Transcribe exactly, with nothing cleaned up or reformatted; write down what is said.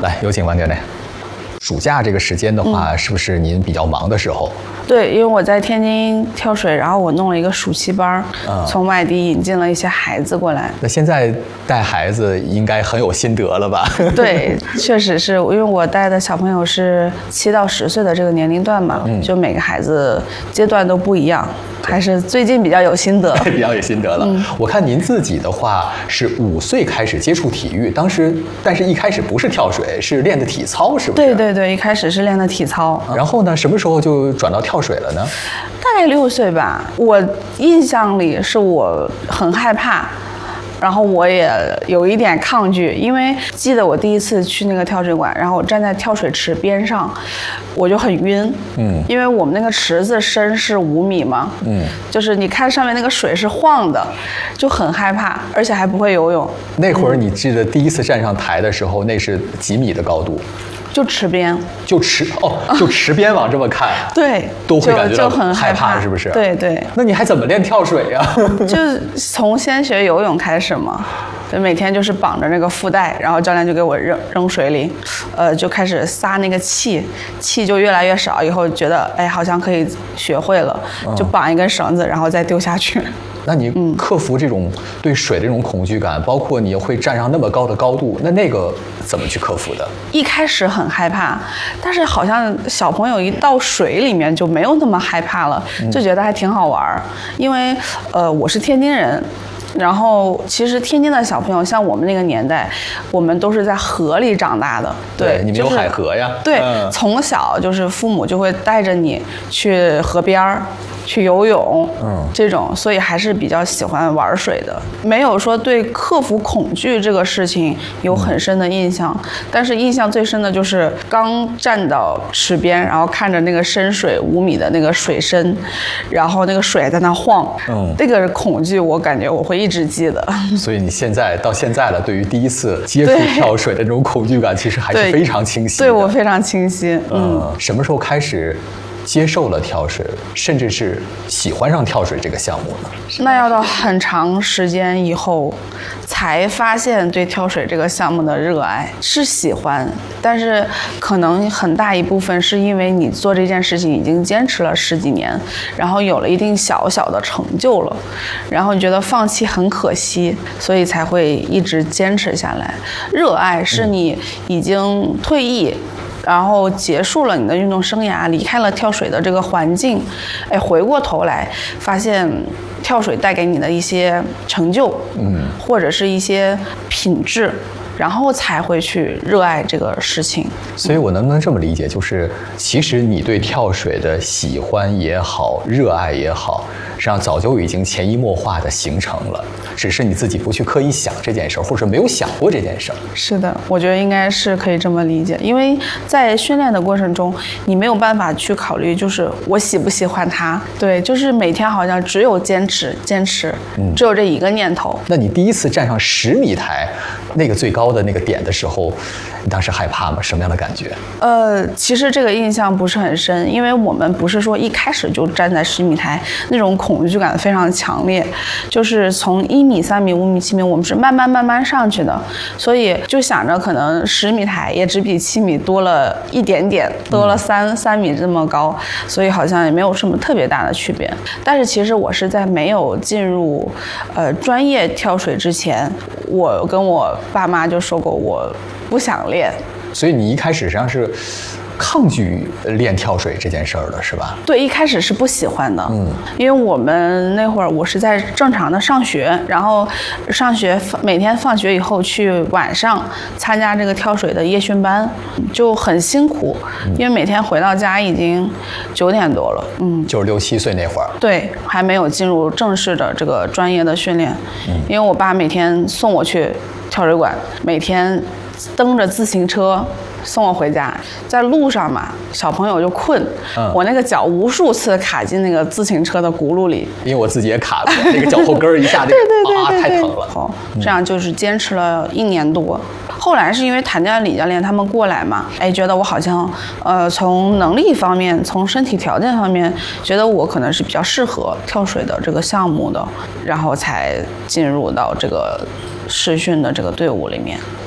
来，有请王教练。暑假这个时间的话，嗯、是不是您比较忙的时候？ 对，因为我在天津跳水，然后我弄了一个暑期班，嗯、从外地引进了一些孩子过来。 那现在带孩子应该很有心得了吧？ 对，确实是因为我带的小朋友是七到十岁的这个年龄段嘛，嗯、就每个孩子阶段都不一样，还是最近比较有心得， 比较有心得了。嗯、我看您自己的话是五岁开始接触体育，当时但是一开始不是跳水，是练的体操，是不是？ 对对对，一开始是练的体操， 然后呢，什么时候就转到跳水了呢？ 大概六岁吧。我印象里是我很害怕，然后我也有一点抗拒，因为记得我第一次去那个跳水馆，然后我站在跳水池边上，我就很晕。嗯，因为我们那个池子深是五米嘛，嗯，就是你看上面那个水是晃的，就很害怕，而且还不会游泳。 那会儿你记得第一次站上台的时候，那是几米的高度？ 就池边， 就池哦，就池边往这么看， 对， 都会感觉到很害怕，是不是？ 对对。 那你还怎么练跳水呀？ 就是从先学游泳开始嘛，就每天就是绑着那个腹带，然后教练就给我扔扔水里，呃，就开始撒那个气，气就越来越少，以后觉得哎好像可以学会了，就绑一根绳子，然后再丢下去。 那你克服这种对水的这种恐惧感，包括你会站上那么高的高度，那那个怎么去克服的？ 一开始很害怕，但是好像小朋友一到水里面就没有那么害怕了，就觉得还挺好玩。因为呃我是天津人，然后其实天津的小朋友像我们那个年代，我们都是在河里长大的。 对，对你们有海河呀。 对， 嗯、 从小就是父母就会带着你去河边儿。去游泳，嗯，这种，所以还是比较喜欢玩水的，没有说对克服恐惧这个事情有很深的印象。嗯、但是印象最深的就是刚站到池边，然后看着那个深水五米的那个水深，然后那个水在那晃，嗯，这个恐惧我感觉我会一直记得。 所以你现在到现在了，对于第一次接触跳水的这种恐惧感，其实还是非常清晰的。 对，对我非常清晰。 嗯，嗯什么时候开始接受了跳水，甚至是喜欢上跳水这个项目呢？ 那要到很长时间以后，才发现对跳水这个项目的热爱。是喜欢，但是可能很大一部分是因为你做这件事情已经坚持了十几年，然后有了一定小小的成就了，然后你觉得放弃很可惜，所以才会一直坚持下来。热爱是你已经退役，然后结束了你的运动生涯，离开了跳水的这个环境，哎，回过头来发现跳水带给你的一些成就，嗯，或者是一些品质，然后才会去热爱这个事情。 所以我能不能这么理解，就是其实你对跳水的喜欢也好，热爱也好，实际上早就已经潜移默化的形成了，只是你自己不去刻意想这件事儿，或者没有想过这件事儿。 是的，我觉得应该是可以这么理解，因为在训练的过程中，你没有办法去考虑就是我喜不喜欢它，对，就是每天好像只有坚持坚持，嗯，只有这一个念头。 那你第一次站上十米台那个最高的那个点的时候，你当时害怕吗？什么样的感觉？ 呃，其实这个印象不是很深，因为我们不是说一开始就站在十米台，那种恐惧感非常强烈，就是从一米、三米、五米、七米，我们是慢慢慢慢上去的，所以就想着可能十米台也只比七米多了一点点，多了三三米这么高，所以好像也没有什么特别大的区别。但是其实我是在没有进入呃专业跳水之前，我跟我爸妈就说过我不想练。 所以你一开始实际上是抗拒练跳水这件事儿的，是吧？ 对，一开始是不喜欢的，嗯，因为我们那会儿我是在正常的上学，然后上学每天放学以后去晚上参加这个跳水的夜训班，就很辛苦，嗯、因为每天回到家已经九点多了，嗯， 就是六七岁那会儿， 对，还没有进入正式的这个专业的训练，嗯，因为我爸每天送我去跳水馆，每天蹬着自行车送我回家，在路上嘛，小朋友就困，嗯、我那个脚无数次卡进那个自行车的轱辘里， 因为我自己也卡过，那个脚后跟一下， 对对对对啊，太疼了。 哦，这样就是坚持了一年多。后来是因为谭教练、李教练他们过来嘛，哎，觉得我好像呃从能力方面、从身体条件方面，觉得我可能是比较适合跳水的这个项目的，然后才进入到这个试训的这个队伍里面。